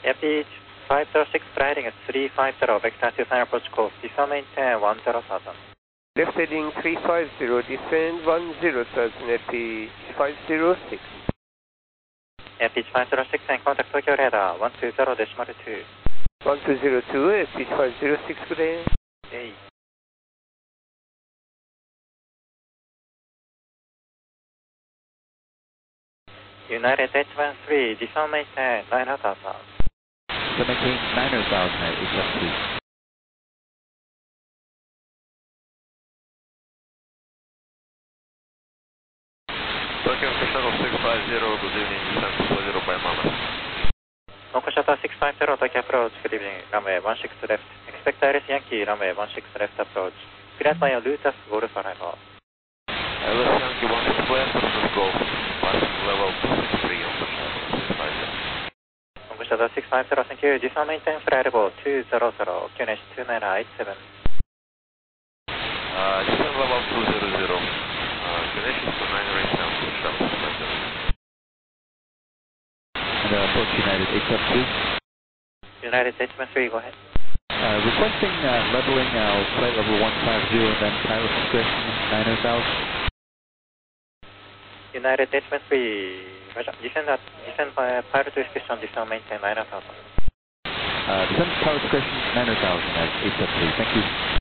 Beach 506 gliding at 350, vector to final approach course, descend maintain 10,000. Left heading 350, descend 10,000 at Beach 506. Beach 506 and contact Tokyo radar 120.2. 1202 at Beach 506, good day. Okay. United H13, descend maintain 9,000. So maintain 9,000 at HF2. Tokyo Shuttle 650, good evening, descent 40 by Mama. Tokyo Shuttle 650, Tokyo approach, good evening, runway 16 left. Expect Iris Yankee, runway 16 left approach. Cleared by Lutas Golf arrival. Iris Yankee 16 left, Lutas Golf, passing level 263 on the shuttle 650. Tokyo Shuttle 650, thank you, descend maintain flight level 200, QNH 2987. Descent level 200, connection 2987 to shuttle 650. And approach United HF2. United H13, go ahead. Requesting leveling flight level 150 and then pilot discretion 9,000. United H13, descend by pilot discretion, descend maintain 9,000. Descend pilot discretion 9,000 at HF2. Thank you.